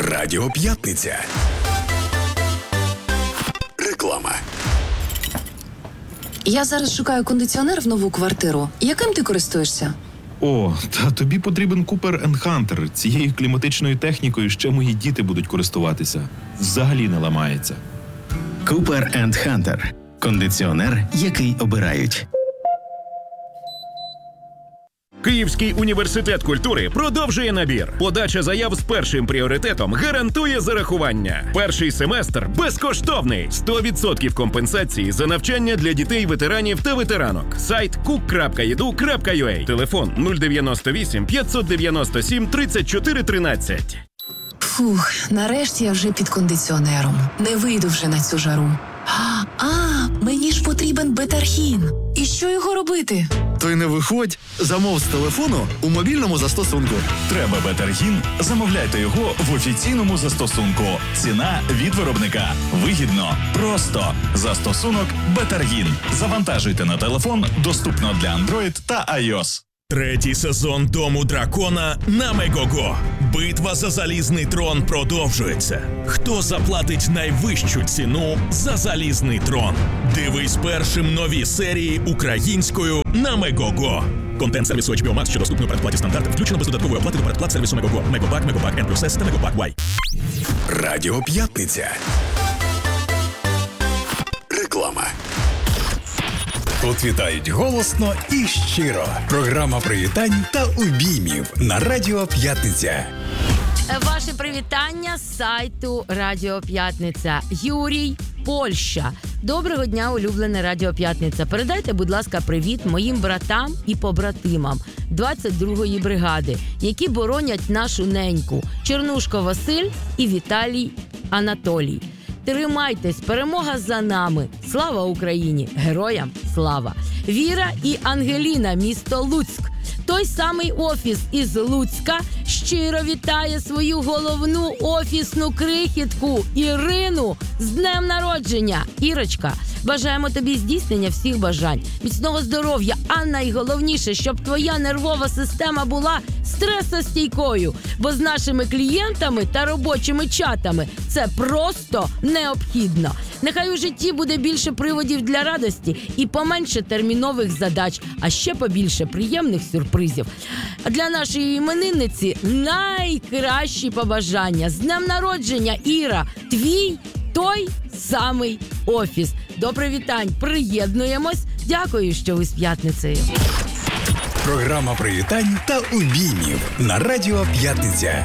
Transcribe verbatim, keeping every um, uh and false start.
Радіо П'ятниця. Реклама. Я зараз шукаю кондиціонер в нову квартиру. Яким ти користуєшся? О, та тобі потрібен Cooper енд Hunter. Цією кліматичною технікою ще мої діти будуть користуватися. Взагалі не ламається. Cooper енд Hunter. Кондиціонер, який обирають. Київський університет культури продовжує набір. Подача заяв з першим пріоритетом гарантує зарахування. Перший семестр безкоштовний. сто відсотків компенсації за навчання для дітей, ветеранів та ветеранок. Сайт кук крапка і ді ю крапка ю а. Телефон нуль дев'яносто вісім п'ятсот дев'яносто сім тридцять чотири тринадцять. Фух, нарешті я вже під кондиціонером. Не вийду вже на цю жару. А, а мені ж потрібен бетаргін. І що його робити? То й не виходь, замов з телефону у мобільному застосунку. Треба бетаргін? Замовляйте його в офіційному застосунку. Ціна від виробника. Вигідно. Просто. Застосунок Бетаргін. Завантажуйте на телефон, доступно для Android та iOS. Третій сезон Дому дракона на Мегого. Битва за залізний трон продовжується. Хто заплатить найвищу ціну за залізний трон? Дивись першим нові серії українською на Мегого. Контент сервісу ейч бі о Max, що доступний у передплаті стандартам, включено без додаткової оплати до передплат сервісу Мегого. Мегапак, Мегапак N плюс S та Мегапак Y. Радіо П'ятниця. Реклама. Тут вітають голосно і щиро. Програма привітань та обіймів на Радіо П'ятниця. Ваше привітання з сайту Радіо П'ятниця. Юрій, Польща. Доброго дня, улюблене Радіо П'ятниця. Передайте, будь ласка, привіт моїм братам і побратимам двадцять другої бригади, які боронять нашу неньку. Чернушко Василь і Віталій Анатолій. Тримайтесь, перемога за нами. Слава Україні! Героям слава! Віра і Ангеліна, місто Луцьк. Той самий офіс із Луцька щиро вітає свою головну офісну крихітку Ірину з днем народження. Ірочка, бажаємо тобі здійснення всіх бажань, міцного здоров'я, а найголовніше, щоб твоя нервова система була стресостійкою, бо з нашими клієнтами та робочими чатами це просто необхідно. Нехай у житті буде більше приводів для радості і поменше термінових задач, а ще побільше приємних сюрпризів. А для нашої іменинниці найкращі побажання. З днем народження, Іра! Твій той самий офіс. До привітань приєднуємось. Дякую, що ви з п'ятницею. Програма привітань та обіймів на Радіо П'ятниця.